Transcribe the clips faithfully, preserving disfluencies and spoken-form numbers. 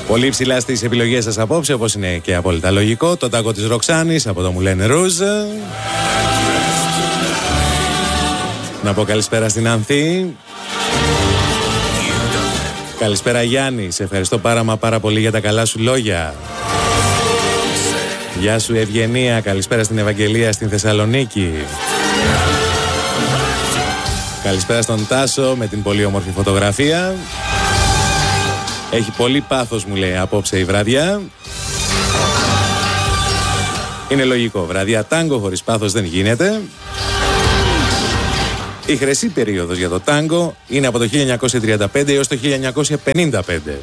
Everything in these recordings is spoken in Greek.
Πολύ ψηλά στις επιλογές σας απόψε, όπως είναι και απόλυτα λογικό. Το τάγκο της Ροξάνης από το Μου λένε Ρουζ. Να πω καλησπέρα στην Ανθή. Καλησπέρα Γιάννη, σε ευχαριστώ πάρα μα πάρα πολύ για τα καλά σου λόγια. Γεια σου Ευγενία, καλησπέρα στην Ευαγγελία στην Θεσσαλονίκη. Καλησπέρα στον Τάσο με την πολύ όμορφη φωτογραφία. Έχει πολύ πάθος μου λέει απόψε η βραδιά. Είναι λογικό, βραδιά τάγκο χωρίς πάθος δεν γίνεται. Η χρυσή περίοδος για το τάγκο είναι από το χίλια εννιακόσια τριάντα πέντε έως το χίλια εννιακόσια πενήντα πέντε.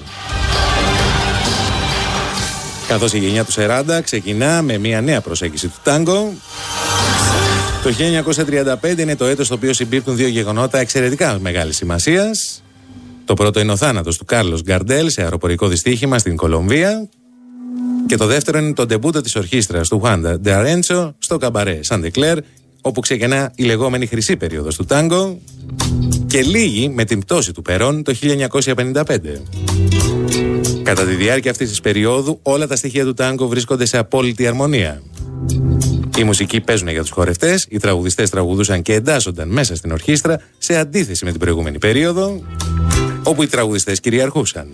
Καθώς η γενιά του σαράντα ξεκινά με μια νέα προσέγγιση του τάγκο. Το χίλια εννιακόσια τριάντα πέντε είναι το έτος στο οποίο συμπίπτουν δύο γεγονότα εξαιρετικά μεγάλης σημασίας. Το πρώτο είναι ο θάνατος του Κάρλος Γκαρντέλ σε αεροπορικό δυστύχημα στην Κολομβία. Και το δεύτερο είναι το ντεμπούτο της ορχήστρας του Χουάντα Ντε Αρέντσο στο καμπαρέ Σαντεκλέρ, όπου ξεκινά η λεγόμενη χρυσή περίοδος του τάγκο και λύγει με την πτώση του Περόν το χίλια εννιακόσια πενήντα πέντε. Κατά τη διάρκεια αυτής της περίοδου όλα τα στοιχεία του τάγκο βρίσκονται σε απόλυτη αρμονία. Οι μουσικοί παίζουν για τους χορευτές, οι τραγουδιστές τραγουδούσαν και εντάσσονταν μέσα στην ορχήστρα σε αντίθεση με την προηγούμενη περίοδο, όπου οι τραγουδιστές κυριαρχούσαν.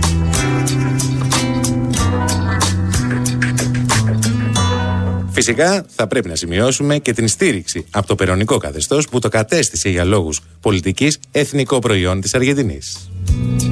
Φυσικά θα πρέπει να σημειώσουμε και την στήριξη από το περονικό καθεστώς που το κατέστησε για λόγους πολιτικής εθνικό προϊόν της Αργεντινής.